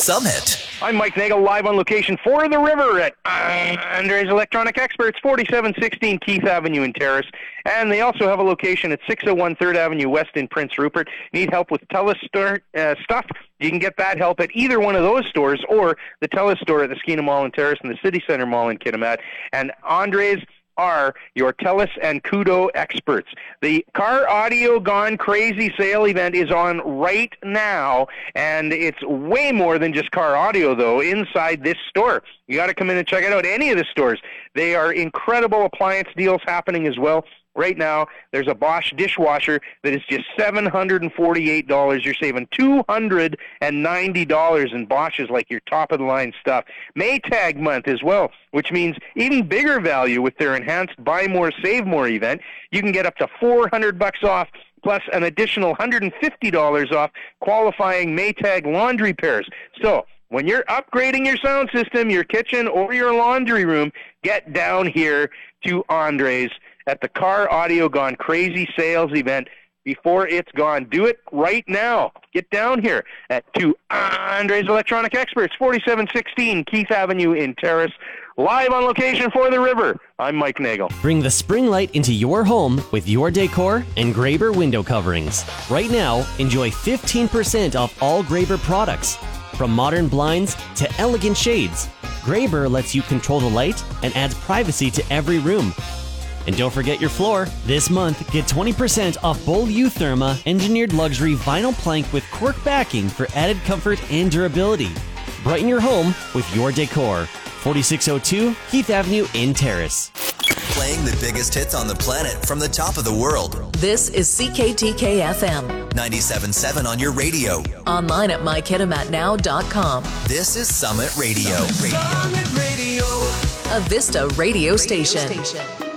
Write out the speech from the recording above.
Summit. I'm Mike Nagel, live on location for The River at Andres Electronic Experts, 4716 Keith Avenue in Terrace. And they also have a location at 601 3rd Avenue West in Prince Rupert. Need help with TELUS stuff? You can get that help at either one of those stores or the TELUS store at the Skeena Mall in Terrace and the City Center Mall in Kitimat. And Andres are your TELUS and Kudo experts. The Car Audio Gone Crazy sale event is on right now, and it's way more than just car audio, though, inside this store. You got to come in and check it out, any of the stores. They are incredible appliance deals happening as well. Right now, there's a Bosch dishwasher that is just $748. You're saving $290 in Bosch's, like your top-of-the-line stuff. Maytag month as well, which means even bigger value with their enhanced Buy More, Save More event. You can get up to $400 off, plus an additional $150 off qualifying Maytag laundry pairs. So, when you're upgrading your sound system, your kitchen, or your laundry room, get down here to Andres at the Car Audio Gone Crazy sales event before it's gone. Do it right now. Get down here to Andres Electronic Experts, 4716 Keith Avenue in Terrace. Live on location for The River. I'm Mike Nagel. Bring the spring light into your home with your decor and Graber window coverings. Right now, enjoy 15% off all Graber products. From modern blinds to elegant shades, Graber lets you control the light and adds privacy to every room. And don't forget your floor. This month, get 20% off Bowl Eutherma engineered luxury vinyl plank with cork backing for added comfort and durability. Brighten your home with your decor. 4602 Keith Avenue in Terrace. Playing the biggest hits on the planet from the top of the world. This is CKTK FM. 97.7 on your radio. Online at mykitimatnow.com. This is Summit Radio. A Vista radio station.